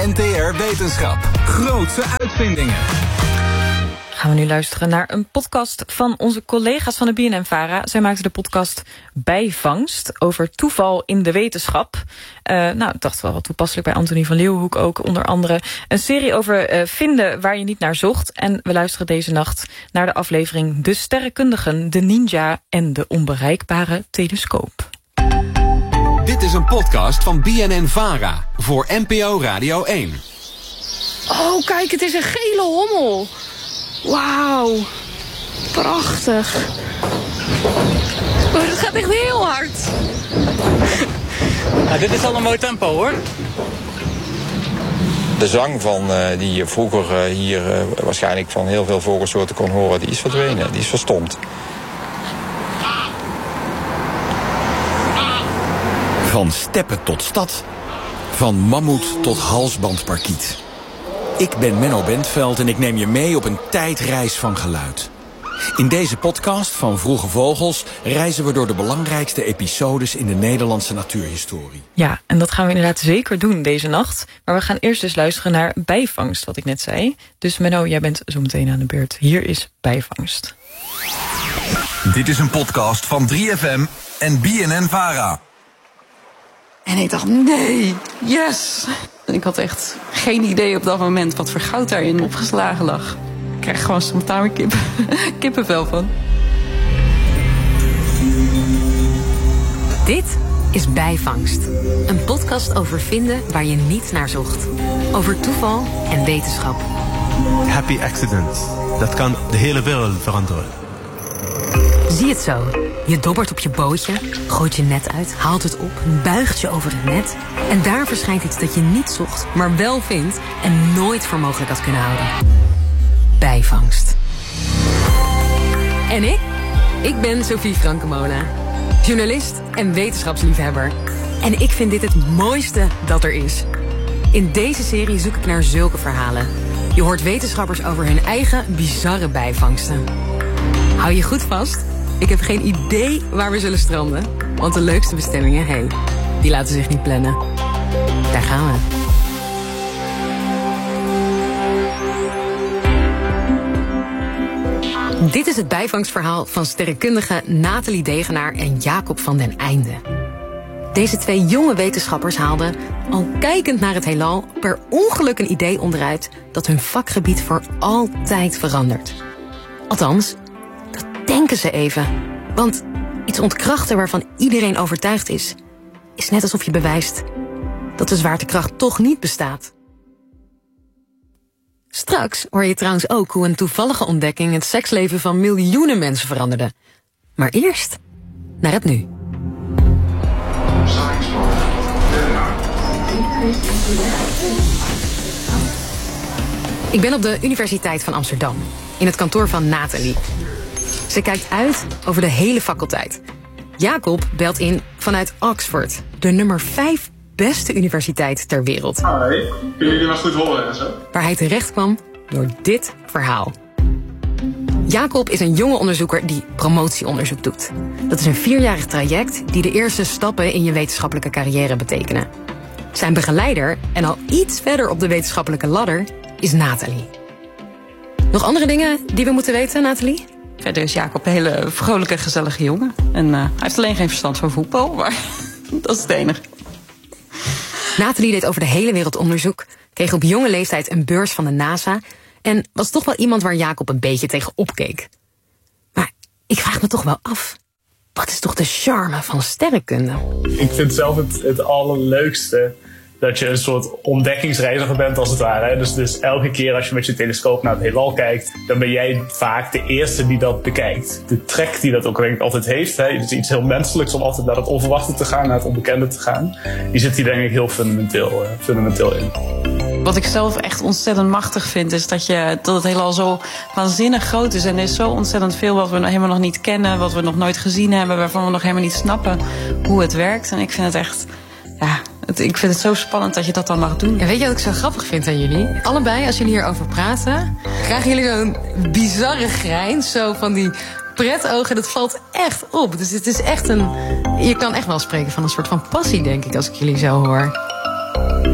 NTR Wetenschap. Grootse uitvindingen. Gaan we nu luisteren naar een podcast van onze collega's van de BNN-Vara. Zij maakten de podcast Bijvangst over toeval in de wetenschap. Ik dacht wel wat toepasselijk bij Antonie van Leeuwenhoek ook onder andere. Een serie over vinden waar je niet naar zocht. En we luisteren deze nacht naar de aflevering De Sterrenkundigen, de Ninja en de onbereikbare telescoop. Dit is een podcast van BNN-Vara voor NPO Radio 1. Oh, kijk, het is een gele hommel. Wauw, prachtig. Oh, het gaat echt heel hard. Nou, dit is al een mooi tempo, hoor. De zang die je vroeger hier waarschijnlijk van heel veel vogelsoorten kon horen, die is verdwenen, die is verstomd. Van steppen tot stad, van mammoet tot halsbandparkiet. Ik ben Menno Bentveld en ik neem je mee op een tijdreis van geluid. In deze podcast van Vroege Vogels reizen we door de belangrijkste episodes in de Nederlandse natuurhistorie. Ja, en dat gaan we inderdaad zeker doen deze nacht. Maar we gaan eerst dus luisteren naar Bijvangst, wat ik net zei. Dus Menno, jij bent zo meteen aan de beurt. Hier is Bijvangst. Dit is een podcast van 3FM en BNN-Vara. En ik dacht, nee, yes. Ik had echt geen idee op dat moment wat voor goud daarin opgeslagen lag. Ik krijg gewoon spontaan weer kippenvel van. Dit is Bijvangst. Een podcast over vinden waar je niet naar zocht. Over toeval en wetenschap. Happy accident. Dat kan de hele wereld veranderen. Zie het zo. Je dobbert op je bootje, gooit je net uit, haalt het op, buigt je over het net. En daar verschijnt iets dat je niet zocht, maar wel vindt en nooit voor mogelijk had kunnen houden. Bijvangst. En ik ben Sophie Frankemolen. Journalist en wetenschapsliefhebber. En ik vind dit het mooiste dat er is. In deze serie zoek ik naar zulke verhalen. Je hoort wetenschappers over hun eigen bizarre bijvangsten. Hou je goed vast. Ik heb geen idee waar we zullen stranden. Want de leukste bestemmingen, die laten zich niet plannen. Daar gaan we. Dit is het bijvangstverhaal van sterrenkundige Nathalie Degenaar en Jacob van den Einde. Deze twee jonge wetenschappers haalden, al kijkend naar het heelal, per ongeluk een idee onderuit dat hun vakgebied voor altijd verandert. Althans, dat denken ze even. Want iets ontkrachten waarvan iedereen overtuigd is net alsof je bewijst dat de zwaartekracht toch niet bestaat. Straks hoor je trouwens ook hoe een toevallige ontdekking het seksleven van miljoenen mensen veranderde. Maar eerst naar het nu. Ik ben op de Universiteit van Amsterdam, in het kantoor van Nathalie. Ze kijkt uit over de hele faculteit. Jacob belt in vanuit Oxford, de nummer 5 beste universiteit ter wereld. Hi, kunnen jullie me goed horen en zo? Waar hij terecht kwam door dit verhaal. Jacob is een jonge onderzoeker die promotieonderzoek doet. Dat is een 4-jarig traject die de eerste stappen in je wetenschappelijke carrière betekenen. Zijn begeleider, en al iets verder op de wetenschappelijke ladder, is Nathalie. Nog andere dingen die we moeten weten, Nathalie? Verder is Jacob een hele vrolijke, gezellige jongen. En hij heeft alleen geen verstand van voetbal, maar dat is het enige. Nathalie deed over de hele wereld onderzoek, kreeg op jonge leeftijd een beurs van de NASA en was toch wel iemand waar Jacob een beetje tegen opkeek. Maar ik vraag me toch wel af, wat is toch de charme van sterrenkunde? Ik vind zelf het allerleukste dat je een soort ontdekkingsreiziger bent als het ware. Dus elke keer als je met je telescoop naar het heelal kijkt, dan ben jij vaak de eerste die dat bekijkt. De trek die dat ook denk ik altijd heeft, het is iets heel menselijks om altijd naar het onverwachte te gaan, naar het onbekende te gaan. Die zit hier denk ik heel fundamenteel in. Wat ik zelf echt ontzettend machtig vind, is dat het heelal zo waanzinnig groot is. En er is zo ontzettend veel wat we helemaal nog niet kennen, wat we nog nooit gezien hebben, waarvan we nog helemaal niet snappen hoe het werkt. En ik vind het echt, ik vind het zo spannend dat je dat dan mag doen. Ja, weet je wat ik zo grappig vind aan jullie? Allebei, als jullie hierover praten, krijgen jullie zo'n bizarre grijns, zo van die pretogen. Dat valt echt op. Dus het is echt je kan echt wel spreken van een soort van passie, denk ik, als ik jullie zo hoor.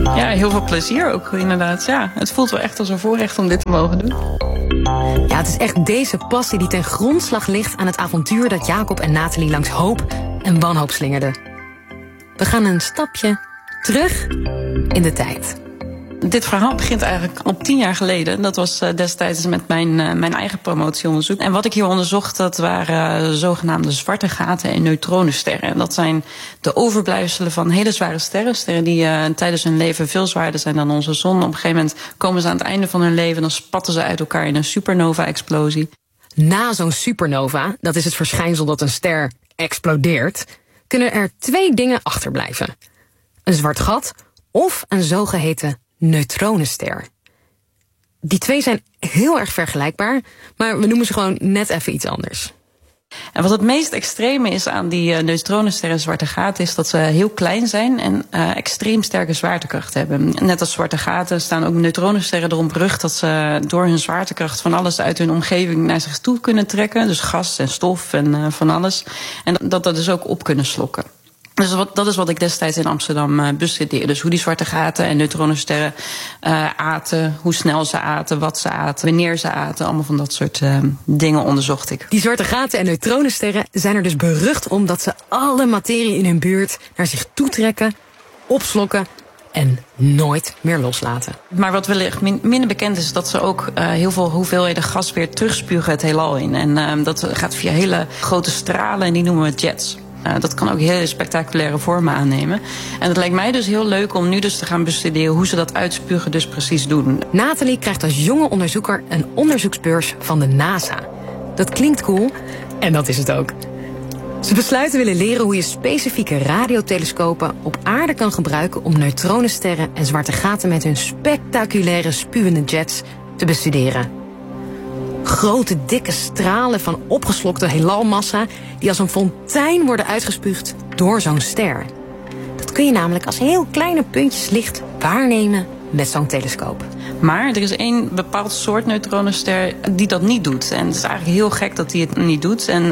Ja, heel veel plezier ook inderdaad. Ja, het voelt wel echt als een voorrecht om dit te mogen doen. Ja, het is echt deze passie die ten grondslag ligt aan het avontuur dat Jacob en Nathalie langs hoop en wanhoop slingerden. We gaan een stapje terug in de tijd. Dit verhaal begint eigenlijk al 10 jaar geleden. Dat was destijds met mijn eigen promotieonderzoek. En wat ik hier onderzocht, dat waren zogenaamde zwarte gaten en neutronensterren. En dat zijn de overblijfselen van hele zware sterren. Sterren die tijdens hun leven veel zwaarder zijn dan onze zon. Op een gegeven moment komen ze aan het einde van hun leven en dan spatten ze uit elkaar in een supernova-explosie. Na zo'n supernova, dat is het verschijnsel dat een ster explodeert, kunnen er 2 dingen achterblijven. Een zwart gat of een zogeheten neutronenster. Die 2 zijn heel erg vergelijkbaar, maar we noemen ze gewoon net even iets anders. En wat het meest extreme is aan die neutronensterren en zwarte gaten is dat ze heel klein zijn en extreem sterke zwaartekracht hebben. Net als zwarte gaten staan ook neutronensterren erom berucht dat ze door hun zwaartekracht van alles uit hun omgeving naar zich toe kunnen trekken. Dus gas en stof en van alles. En dat dus ook op kunnen slokken. Dus dat is wat ik destijds in Amsterdam bestudeerde. Dus hoe die zwarte gaten en neutronensterren aten, hoe snel ze aten, wat ze aten, wanneer ze aten. Allemaal van dat soort dingen onderzocht ik. Die zwarte gaten en neutronensterren zijn er dus berucht om dat ze alle materie in hun buurt naar zich toetrekken, opslokken en nooit meer loslaten. Maar wat wellicht minder bekend is dat ze ook heel veel hoeveelheden gas weer terugspugen het heelal in. En dat gaat via hele grote stralen en die noemen we jets. Dat kan ook hele spectaculaire vormen aannemen. En het lijkt mij dus heel leuk om nu dus te gaan bestuderen hoe ze dat uitspugen dus precies doen. Nathalie krijgt als jonge onderzoeker een onderzoeksbeurs van de NASA. Dat klinkt cool en dat is het ook. Ze besluiten willen leren hoe je specifieke radiotelescopen op aarde kan gebruiken om neutronensterren en zwarte gaten met hun spectaculaire spuwende jets te bestuderen. Grote, dikke stralen van opgeslokte heelalmassa die als een fontein worden uitgespuugd door zo'n ster. Dat kun je namelijk als heel kleine puntjes licht waarnemen met zo'n telescoop. Maar er is 1 bepaald soort neutronenster die dat niet doet. En het is eigenlijk heel gek dat die het niet doet. En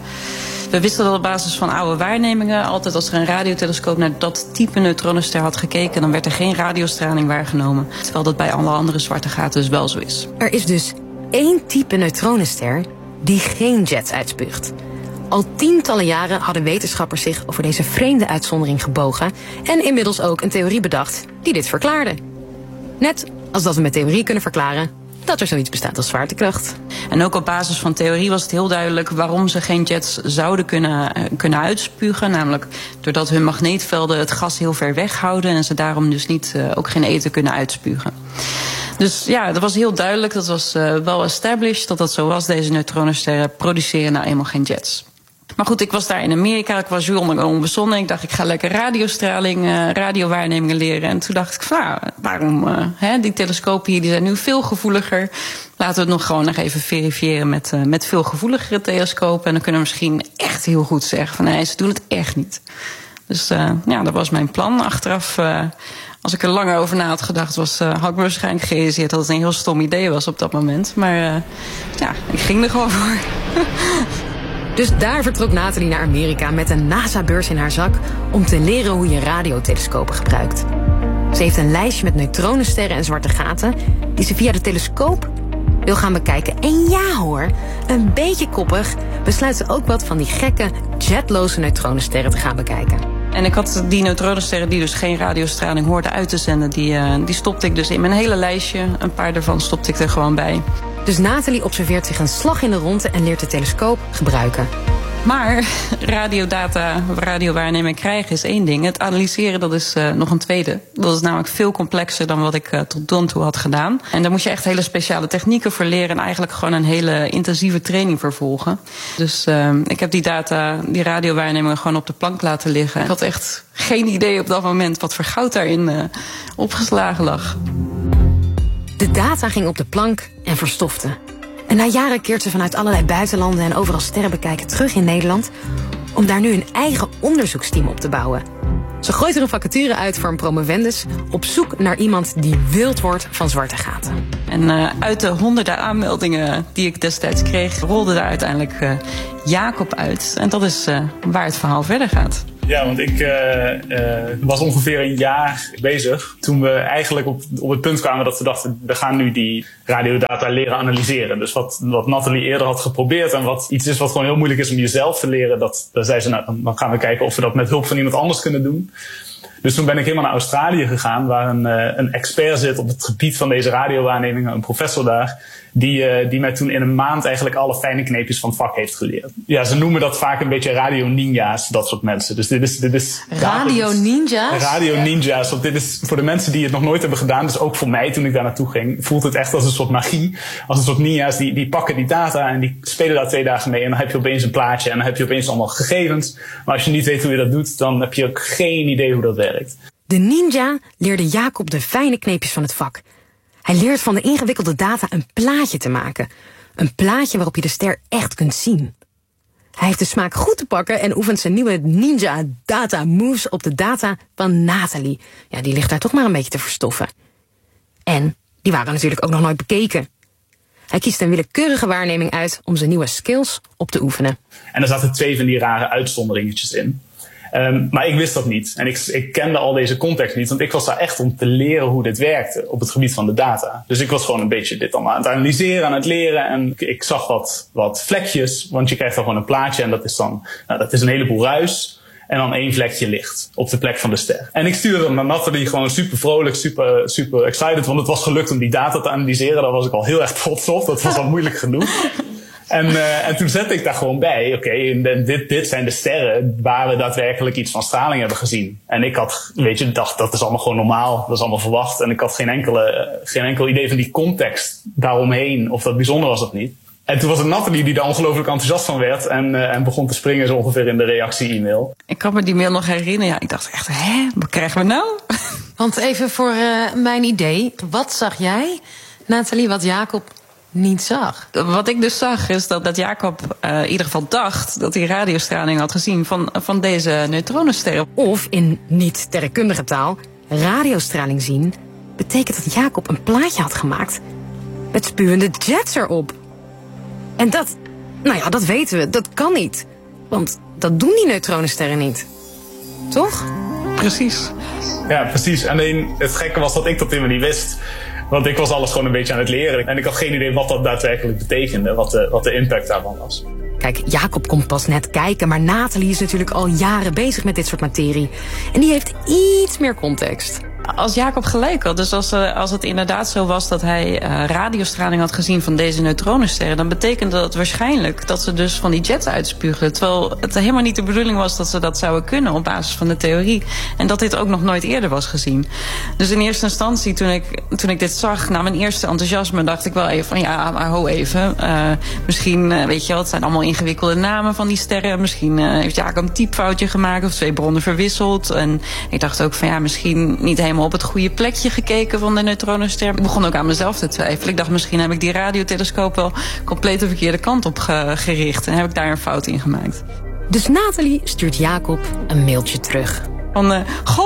we wisten dat op basis van oude waarnemingen, altijd als er een radiotelescoop naar dat type neutronenster had gekeken, dan werd er geen radiostraling waargenomen. Terwijl dat bij alle andere zwarte gaten dus wel zo is. Er is dus 1 type neutronenster die geen jets uitspuugt. Al tientallen jaren hadden wetenschappers zich over deze vreemde uitzondering gebogen en inmiddels ook een theorie bedacht die dit verklaarde. Net als dat we met theorie kunnen verklaren dat er zoiets bestaat als zwaartekracht. En ook op basis van theorie was het heel duidelijk waarom ze geen jets zouden kunnen uitspugen. Namelijk doordat hun magneetvelden het gas heel ver weghouden en ze daarom dus ook geen eten kunnen uitspugen. Dus ja, dat was heel duidelijk, dat was wel established dat zo was. Deze neutronensterren produceren nou eenmaal geen jets. Maar goed, ik was daar in Amerika, ik was onbezonnen. Ik dacht, ik ga lekker radiowaarnemingen leren. En toen dacht ik, waarom? Die telescopen hier die zijn nu veel gevoeliger. Laten we het nog gewoon nog even verifiëren met veel gevoeligere telescopen. En dan kunnen we misschien echt heel goed zeggen van nee, ze doen het echt niet. Dus dat was mijn plan. Achteraf, als ik er langer over na had gedacht, had ik waarschijnlijk gerealiseerd dat het een heel stom idee was op dat moment. Maar ik ging er gewoon voor. Dus daar vertrok Nathalie naar Amerika met een NASA-beurs in haar zak om te leren hoe je radiotelescopen gebruikt. Ze heeft een lijstje met neutronensterren en zwarte gaten die ze via de telescoop wil gaan bekijken. En ja hoor, een beetje koppig besluit ze ook wat van die gekke jetloze neutronensterren te gaan bekijken. En ik had die neutronensterren die dus geen radiostraling hoorden uit te zenden, die stopte ik dus in mijn hele lijstje. Een paar daarvan stopte ik er gewoon bij. Dus Nathalie observeert zich een slag in de ronde en leert de telescoop gebruiken. Maar radiodata, radiowaarneming krijgen is 1 ding. Het analyseren, dat is nog een tweede. Dat is namelijk veel complexer dan wat ik tot dan toe had gedaan. En daar moet je echt hele speciale technieken voor leren en eigenlijk gewoon een hele intensieve training voor volgen. Dus ik heb die radiowaarnemingen gewoon op de plank laten liggen. Ik had echt geen idee op dat moment wat voor goud daarin opgeslagen lag. De data ging op de plank en verstofte. En na jaren keert ze vanuit allerlei buitenlanden en overal sterren bekijken terug in Nederland om daar nu een eigen onderzoeksteam op te bouwen. Ze gooit er een vacature uit voor een promovendus op zoek naar iemand die wild wordt van zwarte gaten. En uit de honderden aanmeldingen die ik destijds kreeg, rolde daar uiteindelijk Jacob uit. En dat is waar het verhaal verder gaat. Ja, want ik was ongeveer een jaar bezig toen we eigenlijk op het punt kwamen dat we dachten, we gaan nu die radiodata leren analyseren. Dus wat Nathalie eerder had geprobeerd en wat iets is wat gewoon heel moeilijk is om jezelf te leren, daar zei ze, nou, dan gaan we kijken of we dat met hulp van iemand anders kunnen doen. Dus toen ben ik helemaal naar Australië gegaan, waar een expert zit op het gebied van deze radiowaarnemingen, een professor daar, die mij toen in een maand eigenlijk alle fijne kneepjes van het vak heeft geleerd. Ja, ze noemen dat vaak een beetje radio-ninja's, dat soort mensen. Dus dit is Radio-ninja's? Radio-ninja's, want dit is voor de mensen die het nog nooit hebben gedaan, dus ook voor mij toen ik daar naartoe ging, voelt het echt als een soort magie. Als een soort ninja's, die pakken die data en die spelen daar 2 dagen mee en dan heb je opeens een plaatje en dan heb je opeens allemaal gegevens. Maar als je niet weet hoe je dat doet, dan heb je ook geen idee hoe dat werkt. De ninja leerde Jacob de fijne kneepjes van het vak. Hij leert van de ingewikkelde data een plaatje te maken. Een plaatje waarop je de ster echt kunt zien. Hij heeft de smaak goed te pakken en oefent zijn nieuwe ninja data moves op de data van Nathalie. Ja, die ligt daar toch maar een beetje te verstoffen. En die waren natuurlijk ook nog nooit bekeken. Hij kiest een willekeurige waarneming uit om zijn nieuwe skills op te oefenen. En er zaten 2 van die rare uitzonderingetjes in. Maar ik wist dat niet. En ik kende al deze context niet. Want ik was daar echt om te leren hoe dit werkte op het gebied van de data. Dus ik was gewoon een beetje dit allemaal aan het analyseren, aan het leren. En ik zag wat vlekjes. Want je krijgt dan gewoon een plaatje. En dat is dan dat is een heleboel ruis. En dan 1 vlekje licht op de plek van de ster. En ik stuurde hem naar Nathalie gewoon super vrolijk, super excited. Want het was gelukt om die data te analyseren. Daar was ik al heel erg trots op. Dat was al moeilijk genoeg. En toen zette ik daar gewoon bij, oké, dit zijn de sterren waar we daadwerkelijk iets van straling hebben gezien. En ik dacht, dat is allemaal gewoon normaal, dat is allemaal verwacht. En ik had geen enkel idee van die context daaromheen, of dat bijzonder was of niet. En toen was het Nathalie die daar ongelooflijk enthousiast van werd en begon te springen zo ongeveer in de reactie-e-mail. Ik kan me die mail nog herinneren. Ja, ik dacht echt, wat krijgen we nou? Want even voor mijn idee, wat zag jij, Nathalie, wat Jacob niet zag? Wat ik dus zag is dat Jacob in ieder geval dacht dat hij radiostraling had gezien van deze neutronensterren. Of in niet-sterrenkundige taal, radiostraling zien betekent dat Jacob een plaatje had gemaakt met spuwende jets erop. En dat weten we, dat kan niet. Want dat doen die neutronensterren niet. Toch? Precies. Ja, precies. Alleen het gekke was dat ik dat helemaal niet wist. Want ik was alles gewoon een beetje aan het leren. En ik had geen idee wat dat daadwerkelijk betekende. Wat de impact daarvan was. Kijk, Jacob komt pas net kijken. Maar Nathalie is natuurlijk al jaren bezig met dit soort materie. En die heeft iets meer context. Als Jacob gelijk had, dus als het inderdaad zo was dat hij radiostraling had gezien van deze neutronensterren, dan betekende dat waarschijnlijk dat ze dus van die jets uitspugen. Terwijl het helemaal niet de bedoeling was dat ze dat zouden kunnen op basis van de theorie. En dat dit ook nog nooit eerder was gezien. Dus in eerste instantie, toen ik dit zag, na mijn eerste enthousiasme, dacht ik wel even van ja, maar ho even. Misschien, weet je wel, het zijn allemaal ingewikkelde namen van die sterren. Misschien heeft Jacob een typfoutje gemaakt of 2 bronnen verwisseld. En ik dacht ook van ja, misschien niet helemaal op het goede plekje gekeken van de neutronenster. Ik begon ook aan mezelf te twijfelen. Ik dacht, misschien heb ik die radiotelescoop wel compleet de verkeerde kant op gericht. En heb ik daar een fout in gemaakt. Dus Nathalie stuurt Jacob een mailtje terug. Van,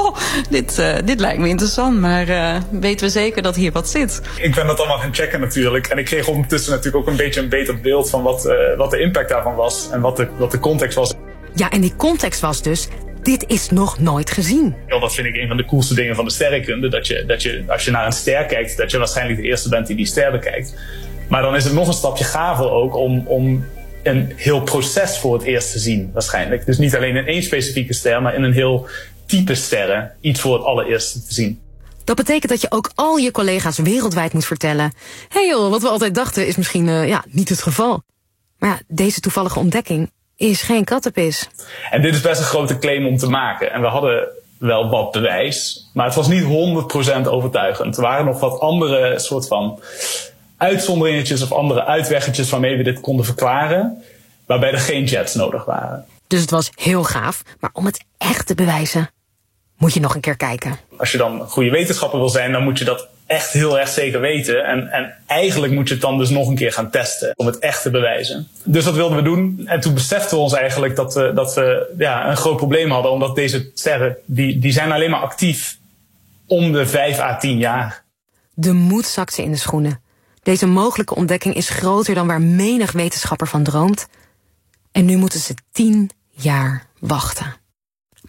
dit lijkt me interessant, maar weten we zeker dat hier wat zit? Ik ben dat allemaal gaan checken natuurlijk. En ik kreeg ondertussen natuurlijk ook een beetje een beter beeld van wat de impact daarvan was. En wat de context was. Ja, en die context was dus, dit is nog nooit gezien. Ja, dat vind ik een van de coolste dingen van de sterrenkunde. Dat je als je naar een ster kijkt, dat je waarschijnlijk de eerste bent die ster bekijkt. Maar dan is het nog een stapje gaver ook om een heel proces voor het eerst te zien waarschijnlijk. Dus niet alleen in 1 specifieke ster, maar in een heel type sterren iets voor het allereerst te zien. Dat betekent dat je ook al je collega's wereldwijd moet vertellen. Hé joh, wat we altijd dachten is misschien niet het geval. Maar ja, deze toevallige ontdekking is geen kattenpis. En dit is best een grote claim om te maken. En we hadden wel wat bewijs, maar het was niet 100% overtuigend. Er waren nog wat andere soort van uitzonderingetjes of andere uitweggetjes waarmee we dit konden verklaren, waarbij er geen jets nodig waren. Dus het was heel gaaf, maar om het echt te bewijzen, moet je nog een keer kijken. Als je dan een goede wetenschapper wil zijn, dan moet je dat echt heel erg zeker weten. En eigenlijk moet je het dan dus nog een keer gaan testen om het echt te bewijzen. Dus dat wilden we doen. En toen beseften we ons eigenlijk dat we een groot probleem hadden. Omdat deze sterren, die zijn alleen maar actief om de 5 à 10 jaar. De moed zakte in de schoenen. Deze mogelijke ontdekking is groter dan waar menig wetenschapper van droomt. En nu moeten ze 10 jaar wachten.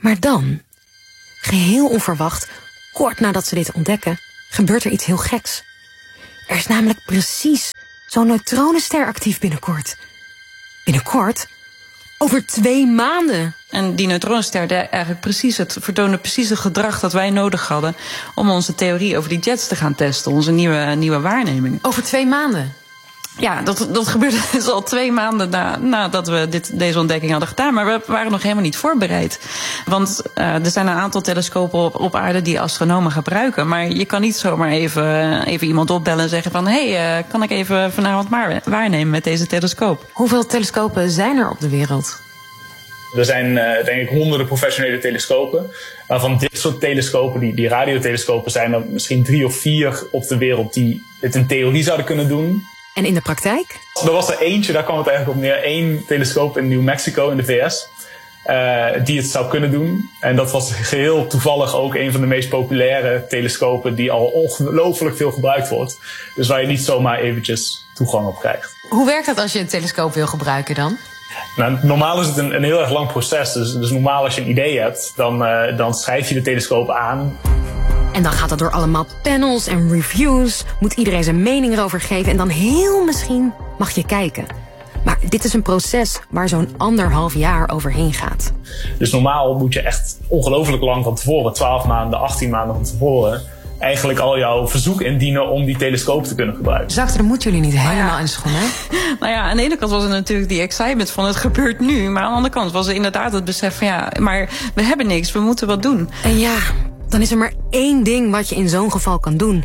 Maar dan, geheel onverwacht, kort nadat ze dit ontdekken, gebeurt er iets heel geks. Er is namelijk precies zo'n neutronenster actief binnenkort. Binnenkort? Over 2 maanden. En die neutronenster vertoonde precies het gedrag dat wij nodig hadden om onze theorie over die jets te gaan testen. Onze nieuwe waarneming. Over 2 maanden? Ja, dat gebeurde dus al 2 maanden nadat we deze ontdekking hadden gedaan. Maar we waren nog helemaal niet voorbereid. Want er zijn een aantal telescopen op aarde die astronomen gebruiken. Maar je kan niet zomaar even iemand opbellen en zeggen van... hey, kan ik even vanavond waarnemen met deze telescoop? Hoeveel telescopen zijn er op de wereld? Er zijn denk ik honderden professionele telescopen. Waarvan dit soort telescopen, die radiotelescopen, zijn er misschien 3 of 4 op de wereld die het in theorie zouden kunnen doen. En in de praktijk? Er was er eentje, daar kwam het eigenlijk op neer. 1 telescoop in New Mexico in de VS. Die het zou kunnen doen. En dat was geheel toevallig ook een van de meest populaire telescopen die al ongelooflijk veel gebruikt wordt. Dus waar je niet zomaar eventjes toegang op krijgt. Hoe werkt dat als je een telescoop wil gebruiken dan? Nou, normaal is het een heel erg lang proces. Dus normaal als je een idee hebt, dan schrijf je de telescoop aan. En dan gaat dat door allemaal panels en reviews. Moet iedereen zijn mening erover geven. En dan heel misschien mag je kijken. Maar dit is een proces waar zo'n 1,5 jaar overheen gaat. Dus normaal moet je echt ongelooflijk lang van tevoren, 12 maanden, 18 maanden van tevoren, eigenlijk al jouw verzoek indienen om die telescoop te kunnen gebruiken. Dus achter, dan moeten jullie niet helemaal in de schoenen, hè? Nou ja, aan de ene kant was het natuurlijk die excitement van het gebeurt nu. Maar aan de andere kant was het inderdaad het besef van ja, maar we hebben niks, we moeten wat doen. En ja, dan is er maar 1 ding wat je in zo'n geval kan doen.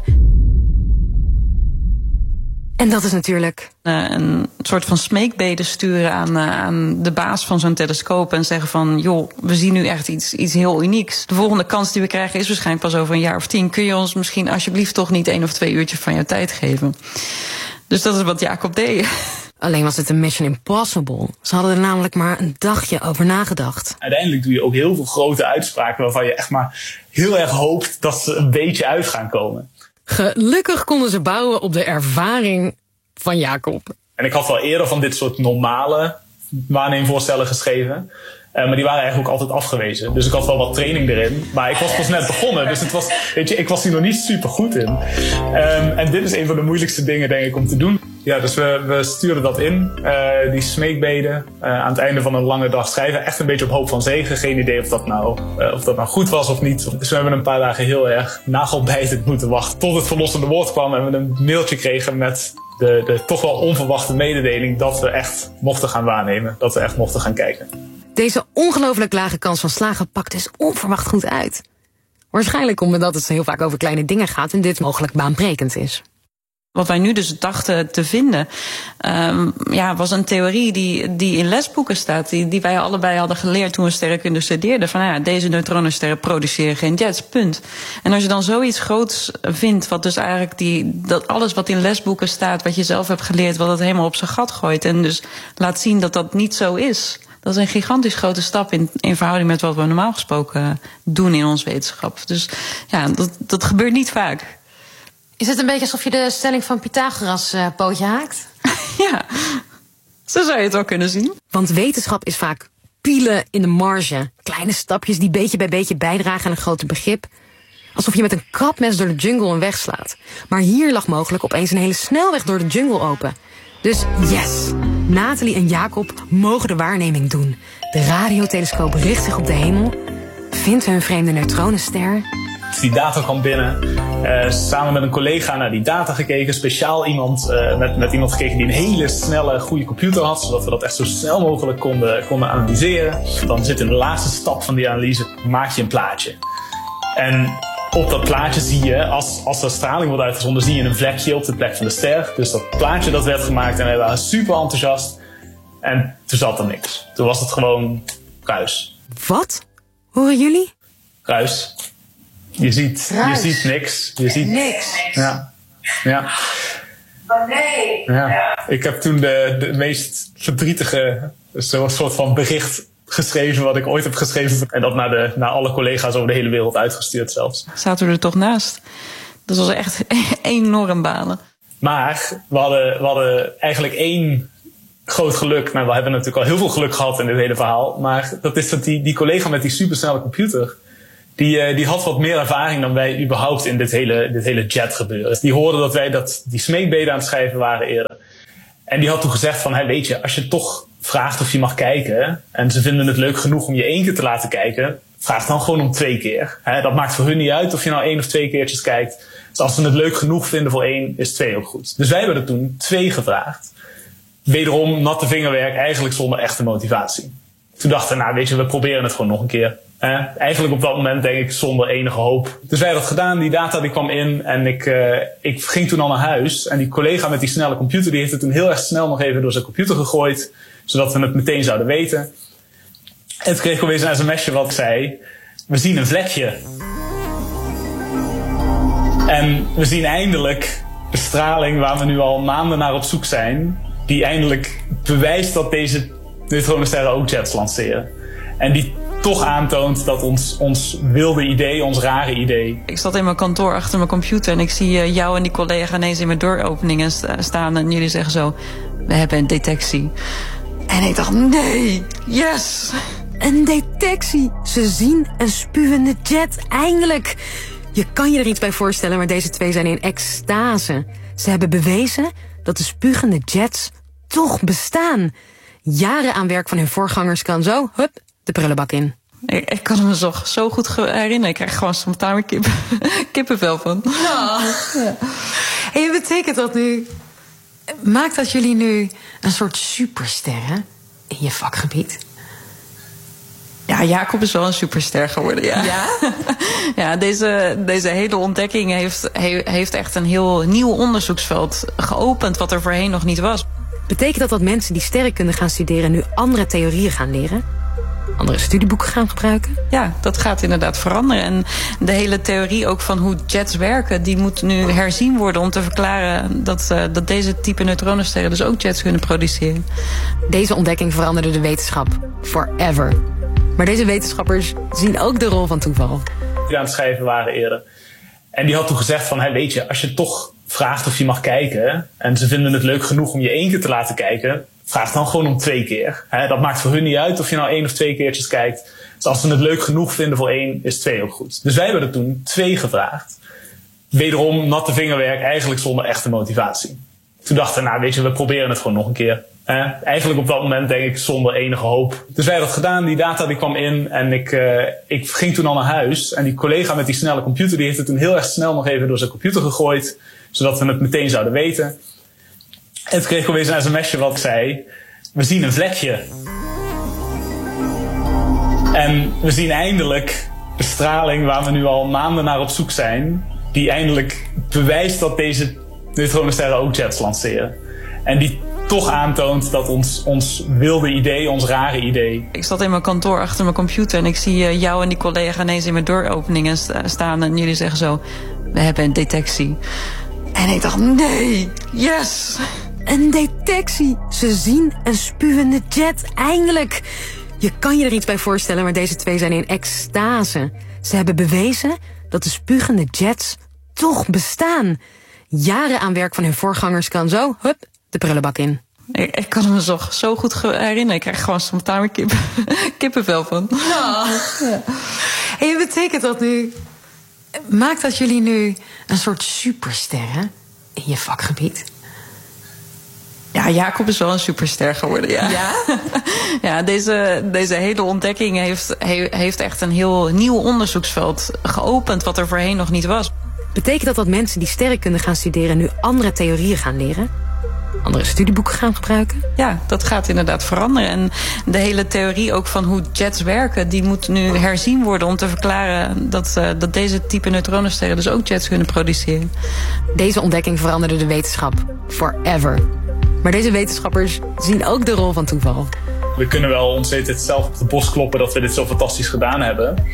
En dat is natuurlijk een soort van smeekbede sturen aan de baas van zo'n telescoop en zeggen van joh, we zien nu echt iets heel unieks. De volgende kans die we krijgen is waarschijnlijk pas over een jaar of 10. Kun je ons misschien alsjeblieft toch niet 1 of 2 uurtjes van jouw tijd geven? Dus dat is wat Jacob deed. Alleen was het een mission impossible. Ze hadden er namelijk maar een dagje over nagedacht. Uiteindelijk doe je ook heel veel grote uitspraken waarvan je echt maar heel erg hoopt dat ze een beetje uit gaan komen. Gelukkig konden ze bouwen op de ervaring van Jacob. En ik had wel eerder van dit soort normale waarneemvoorstellen geschreven. Maar die waren eigenlijk ook altijd afgewezen. Dus ik had wel wat training erin. Maar ik was pas net begonnen. Dus het was, weet je, ik was hier nog niet super goed in. En dit is een van de moeilijkste dingen, denk ik, om te doen. Ja, dus we stuurden dat in. Die smeekbeden. Aan het einde van een lange dag schrijven. Echt een beetje op hoop van zegen. Geen idee of dat nou goed was of niet. Dus we hebben een paar dagen heel erg nagelbijtend moeten wachten. Tot het verlossende woord kwam. En we een mailtje kregen met de toch wel onverwachte mededeling dat we echt mochten gaan waarnemen. Dat we echt mochten gaan kijken. Deze ongelooflijk lage kans van slagen pakt dus onverwacht goed uit. Waarschijnlijk omdat het heel vaak over kleine dingen gaat en dit mogelijk baanbrekend is. Wat wij nu dus dachten te vinden, was een theorie die in lesboeken staat. Die wij allebei hadden geleerd toen we sterrenkunde studeerden. Van deze neutronensterren produceren geen jets, punt. En als je dan zoiets groots vindt, wat dus eigenlijk dat alles wat in lesboeken staat, wat je zelf hebt geleerd, wat het helemaal op zijn gat gooit. En dus laat zien dat dat niet zo is. Dat is een gigantisch grote stap in verhouding met wat we normaal gesproken doen in ons wetenschap. Dus ja, dat gebeurt niet vaak. Is het een beetje alsof je de stelling van Pythagoras pootje haakt? Ja, zo zou je het wel kunnen zien. Want wetenschap is vaak pielen in de marge. Kleine stapjes die beetje bij beetje bijdragen aan een groter begrip. Alsof je met een krabmes door de jungle een weg slaat. Maar hier lag mogelijk opeens een hele snelweg door de jungle open. Dus yes, Nathalie en Jacob mogen de waarneming doen. De radiotelescoop richt zich op de hemel, vindt hun vreemde neutronenster. Die data kwam binnen. Samen met een collega naar die data gekeken. Speciaal met iemand gekeken die een hele snelle, goede computer had. Zodat we dat echt zo snel mogelijk konden analyseren. Dan zit in de laatste stap van die analyse, maak je een plaatje. En op dat plaatje zie je, als er straling wordt uitgezonden, zie je een vlekje op de plek van de ster. Dus dat plaatje dat werd gemaakt en wij waren super enthousiast. En toen zat er niks. Toen was het gewoon ruis. Wat? Horen jullie? Ruis. Je ziet niks. Je ziet niks. Ja. Oh nee. Ja. Ik heb toen de meest verdrietige soort van bericht geschreven wat ik ooit heb geschreven. En dat naar alle collega's over de hele wereld uitgestuurd zelfs. Zaten we er toch naast. Dat was echt enorm balen. Maar we hadden eigenlijk één groot geluk. Nou, we hebben natuurlijk al heel veel geluk gehad in dit hele verhaal. Maar dat is dat die collega met die supersnelle computer, die had wat meer ervaring dan wij überhaupt in dit hele jet gebeuren. Die hoorde dat wij die smeekbeden aan het schrijven waren eerder. En die had toen gezegd van, weet je, als je toch vraagt of je mag kijken, en ze vinden het leuk genoeg om je 1 keer te laten kijken, vraag dan gewoon om 2 keer. Dat maakt voor hun niet uit of je nou 1 of 2 keertjes kijkt. Dus als ze het leuk genoeg vinden voor 1, is 2 ook goed. Dus wij hebben er toen 2 gevraagd. Wederom natte vingerwerk, eigenlijk zonder echte motivatie. Toen dachten we, weet je, we proberen het gewoon nog een keer. Eigenlijk op dat moment denk ik zonder enige hoop. Dus wij hadden dat gedaan, die data die kwam in en ik ging toen al naar huis. En die collega met die snelle computer, die heeft het toen heel erg snel nog even door zijn computer gegooid, zodat we het meteen zouden weten. En toen kreeg ik opeens een sms'je wat zei, we zien een vlekje. En we zien eindelijk de straling waar we nu al maanden naar op zoek zijn, die eindelijk bewijst dat deze neutronensterren ook jets lanceren. En die toch aantoont dat ons wilde idee, ons rare idee. Ik zat in mijn kantoor achter mijn computer en ik zie jou en die collega ineens in mijn deuropeningen staan en jullie zeggen zo, we hebben een detectie. En ik dacht, nee, yes! Een detectie. Ze zien een spuwende jet, eindelijk. Je kan je er iets bij voorstellen, maar deze 2 zijn in extase. Ze hebben bewezen dat de spugende jets toch bestaan. Jaren aan werk van hun voorgangers kan zo, hup, de prullenbak in. Ik kan me zo goed herinneren. Ik krijg gewoon spontaan weer kippenvel van. Ja. En betekent dat nu, maakt dat jullie nu een soort supersterren in je vakgebied? Ja, Jacob is wel een superster geworden, ja. Ja, deze hele ontdekking heeft echt een heel nieuw onderzoeksveld geopend, wat er voorheen nog niet was. Betekent dat mensen die sterrenkunde gaan studeren nu andere theorieën gaan leren? Andere studieboeken gaan gebruiken? Ja, dat gaat inderdaad veranderen. En de hele theorie ook van hoe jets werken, die moet nu herzien worden om te verklaren dat deze type neutronensterren dus ook jets kunnen produceren. Deze ontdekking veranderde de wetenschap forever. Maar deze wetenschappers zien ook de rol van toeval. Die aan het schrijven waren eerder. En die had toen gezegd van, weet je, als je toch vraagt of je mag kijken, en ze vinden het leuk genoeg om je 1 keer te laten kijken, vraag dan gewoon om 2 keer. Dat maakt voor hun niet uit of je nou 1 of 2 keertjes kijkt. Dus als ze het leuk genoeg vinden voor 1, is 2 ook goed. Dus wij hebben er toen 2 gevraagd. Wederom natte vingerwerk, eigenlijk zonder echte motivatie. Toen dachten we, weet je, we proberen het gewoon nog een keer. Eigenlijk op dat moment denk ik zonder enige hoop. Dus wij hadden dat gedaan, die data die kwam in en ik ging toen al naar huis. En die collega met die snelle computer, die heeft het toen heel erg snel nog even door zijn computer gegooid, zodat we het meteen zouden weten. En toen kreeg ik opeens een sms'je wat zei, we zien een vlekje. En we zien eindelijk de straling waar we nu al maanden naar op zoek zijn, die eindelijk bewijst dat deze neutronensterren ook jets lanceren. En die toch aantoont dat ons wilde idee, ons rare idee. Ik zat in mijn kantoor achter mijn computer en ik zie jou en die collega ineens in mijn deuropeningen staan en jullie zeggen zo, we hebben een detectie. En ik dacht, nee, yes! Een detectie. Ze zien een spuwende jet, eindelijk. Je kan je er iets bij voorstellen, maar deze 2 zijn in extase. Ze hebben bewezen dat de spugende jets toch bestaan. Jaren aan werk van hun voorgangers kan zo, hup, de prullenbak in. Ik kan me zo goed herinneren. Ik krijg gewoon spontaan weer kippenvel van. Ja. En betekent dat nu, maakt dat jullie nu een soort supersterren in je vakgebied? Ja, Jacob is wel een superster geworden, ja. Ja, deze hele ontdekking heeft echt een heel nieuw onderzoeksveld geopend, wat er voorheen nog niet was. Betekent dat mensen die sterrenkunde gaan studeren nu andere theorieën gaan leren? Andere studieboeken gaan gebruiken? Ja, dat gaat inderdaad veranderen. En de hele theorie ook van hoe jets werken, die moet nu herzien worden om te verklaren dat deze type neutronensterren dus ook jets kunnen produceren. Deze ontdekking veranderde de wetenschap forever. Maar deze wetenschappers zien ook de rol van toeval. We kunnen wel ons zelf op de borst kloppen dat we dit zo fantastisch gedaan hebben.